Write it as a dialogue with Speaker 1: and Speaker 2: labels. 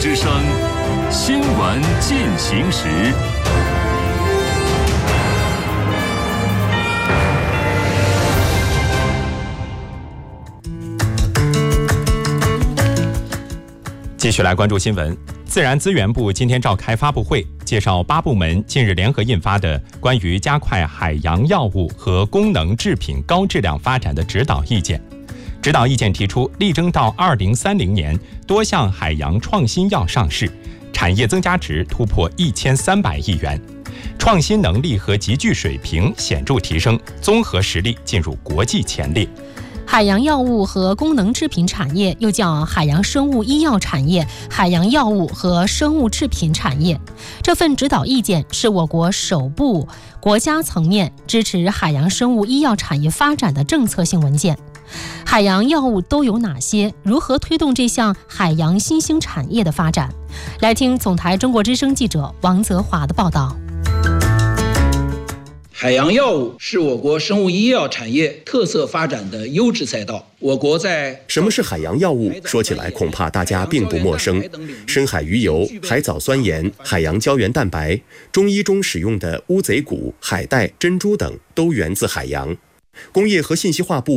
Speaker 1: 之声新闻进行时。
Speaker 2: 继续来关注新闻。自然资源部今天召开发布会，介绍8部门近日联合印发的关于加快海洋药物和功能制品高质量发展的指导意见。指导意见提出，力争到2030年多项海洋创新药上市，产业增加值突破1300亿元，创新能力和集聚水平显著提升，综合实力进入国际前列。
Speaker 3: 海洋药物和功能制品产业又叫海洋生物医药产业、海洋药物和生物制品产业。这份指导意见是我国首部国家层面支持海洋生物医药产业发展的政策性文件。海洋药物都有哪些？如何推动这项海洋新兴产业的发展？来听总台中国之声记者王泽华的报道。
Speaker 4: 海洋药物是我国生物医药产业特色发展的优质赛道。我国在
Speaker 5: 什么是海洋药物？说起来恐怕大家并不陌生。深海鱼油、海藻酸盐、海洋胶原蛋白，中医中使用的乌贼骨、海带、珍珠等都源自海洋。工业和信息化部